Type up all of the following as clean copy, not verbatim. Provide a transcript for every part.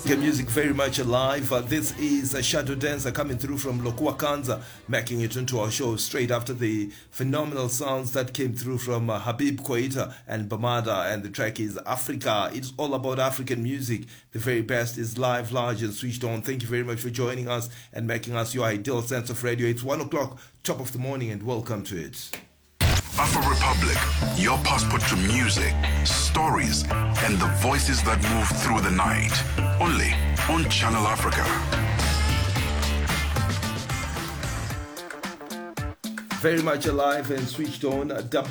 African music very much alive. This is a Shadow Dancer coming through from Lokua Kanza, making it into our show straight after the phenomenal sounds that came through from Habib Kwaita and Bamada, and the track is Africa. It's all about African music. The very best is live, large and switched on. Thank you very much for joining us and making us your ideal sense of radio. It's 1 o'clock, top of the morning, and welcome to it. Afro Republic, your passport to music, stories, and the voices that move through the night. Only on Channel Africa. Very much alive and switched on.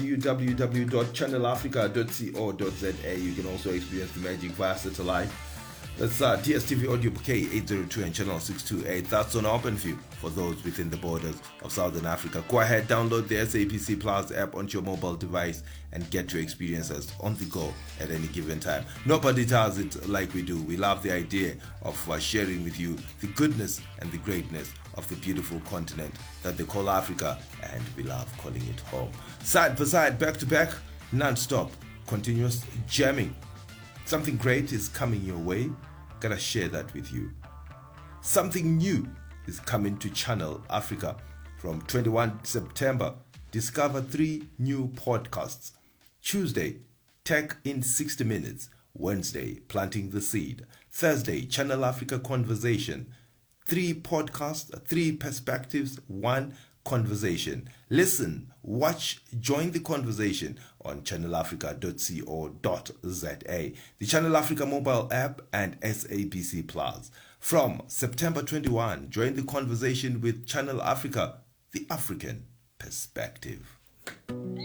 www.channelafrica.co.za. You can also experience the magic via satellite. That's DSTV Audio Bouquet 802 and Channel 628. That's on OpenView for those within the borders of Southern Africa. Go ahead, download the SABC Plus app onto your mobile device and get your experiences on the go at any given time. Nobody does it like we do. We love the idea of sharing with you the goodness and the greatness of the beautiful continent that they call Africa, and we love calling it home. Side by side, back to back, non-stop, continuous jamming. Something great is coming your way. Gotta share that with you. Something new is coming to Channel Africa from 21 September. Discover 3 new podcasts. Tuesday, Tech in 60 Minutes. Wednesday, Planting the Seed. Thursday, Channel Africa Conversation. 3 podcasts, 3 perspectives, 1 conversation. Listen, watch, join the conversation on channelafrica.co.za, the Channel Africa mobile app, and SABC Plus. From September 21, join the conversation with Channel Africa, the African perspective.